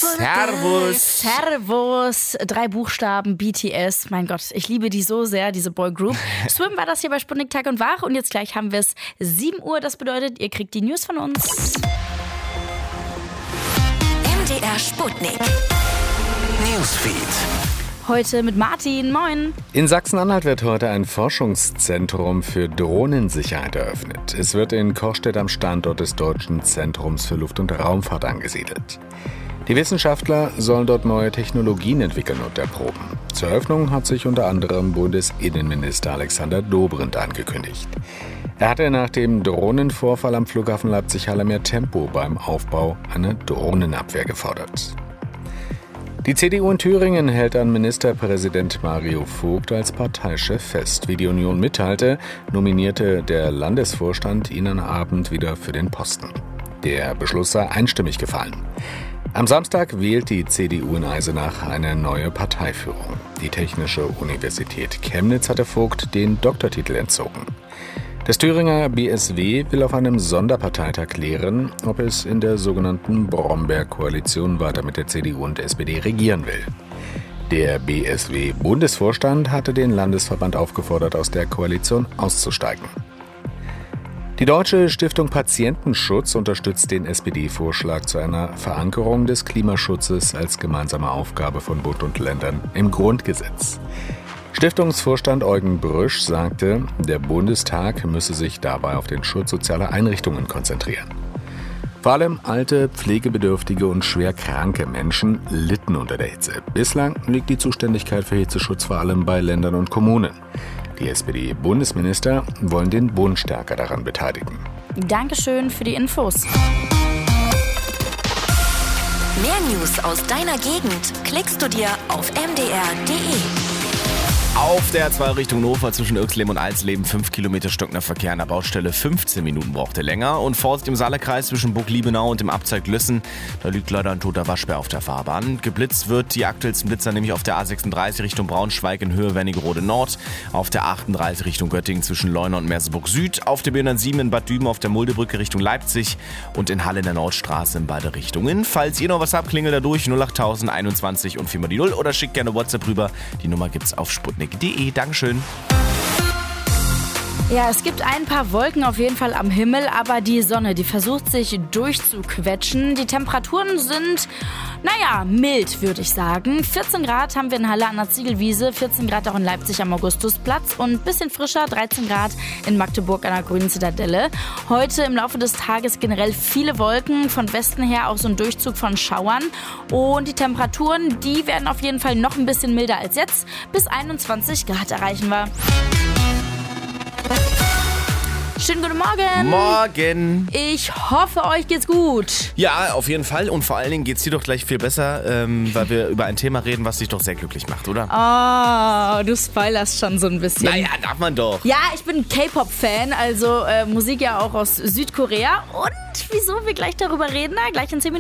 Servus. Servus. 3 Buchstaben, BTS. Mein Gott, ich liebe die so sehr, diese Boygroup. Swim war das hier bei Sputnik Tag und Wach. Und jetzt gleich haben wir es 7 Uhr. Das bedeutet, ihr kriegt die News von uns. MDR Sputnik. Newsfeed. Heute mit Martin. Moin. In Sachsen-Anhalt wird heute ein Forschungszentrum für Drohnensicherheit eröffnet. Es wird in Kochstedt am Standort des Deutschen Zentrums für Luft- und Raumfahrt angesiedelt. Die Wissenschaftler sollen dort neue Technologien entwickeln und erproben. Zur Eröffnung hat sich unter anderem Bundesinnenminister Alexander Dobrindt angekündigt. Er hatte nach dem Drohnenvorfall am Flughafen Leipzig-Halle mehr Tempo beim Aufbau einer Drohnenabwehr gefordert. Die CDU in Thüringen hält an Ministerpräsident Mario Vogt als Parteichef fest. Wie die Union mitteilte, nominierte der Landesvorstand ihn am Abend wieder für den Posten. Der Beschluss sei einstimmig gefallen. Am Samstag wählt die CDU in Eisenach eine neue Parteiführung. Die Technische Universität Chemnitz hatte Vogt den Doktortitel entzogen. Das Thüringer BSW will auf einem Sonderparteitag klären, ob es in der sogenannten Bromberg-Koalition weiter mit der CDU und SPD regieren will. Der BSW-Bundesvorstand hatte den Landesverband aufgefordert, aus der Koalition auszusteigen. Die Deutsche Stiftung Patientenschutz unterstützt den SPD-Vorschlag zu einer Verankerung des Klimaschutzes als gemeinsame Aufgabe von Bund und Ländern im Grundgesetz. Stiftungsvorstand Eugen Brüsch sagte, der Bundestag müsse sich dabei auf den Schutz sozialer Einrichtungen konzentrieren. Vor allem alte, pflegebedürftige und schwer kranke Menschen litten unter der Hitze. Bislang liegt die Zuständigkeit für Hitzeschutz vor allem bei Ländern und Kommunen. Die SPD-Bundesminister wollen den Bund stärker daran beteiligen. Dankeschön für die Infos. Mehr News aus deiner Gegend klickst du dir auf mdr.de. Auf der A2 Richtung Hannover zwischen Irxleben und Alsleben 5 Kilometer stockender Verkehr an der Baustelle. 15 Minuten brauchte länger. Und Vorsicht im Saarlandkreis zwischen Burg-Liebenau und dem Abzweig Lüssen. Da liegt leider ein toter Waschbär auf der Fahrbahn. Geblitzt wird die aktuellsten Blitzer nämlich auf der A36 Richtung Braunschweig in Höhe Wernigerode Nord. Auf der 38 Richtung Göttingen zwischen Leuna und Merseburg Süd. Auf der B107 in Bad Düben auf der Muldebrücke Richtung Leipzig. Und in Halle in der Nordstraße in beide Richtungen. Falls ihr noch was habt, klingelt da durch 08021 und 4 mal die 0 oder schickt gerne WhatsApp rüber. Die Nummer gibt's auf sputnik.de. Dankeschön. Ja, es gibt ein paar Wolken auf jeden Fall am Himmel, aber die Sonne, die versucht sich durchzuquetschen. Die Temperaturen sind, mild, würde ich sagen. 14 Grad haben wir in Halle an der Ziegelwiese, 14 Grad auch in Leipzig am Augustusplatz und ein bisschen frischer, 13 Grad in Magdeburg an der Grünen Zitadelle. Heute im Laufe des Tages generell viele Wolken, von Westen her auch so ein Durchzug von Schauern. Und die Temperaturen, die werden auf jeden Fall noch ein bisschen milder als jetzt. Bis 21 Grad erreichen wir. Schönen guten Morgen. Morgen. Ich hoffe, euch geht's gut. Ja, auf jeden Fall. Und vor allen Dingen geht's dir doch gleich viel besser, weil wir über ein Thema reden, was dich doch sehr glücklich macht, oder? Oh, du spoilerst schon so ein bisschen. Naja, darf man doch. Ja, ich bin K-Pop-Fan, also Musik ja auch aus Südkorea. Und wieso wir gleich darüber reden? Gleich in 10 Minuten.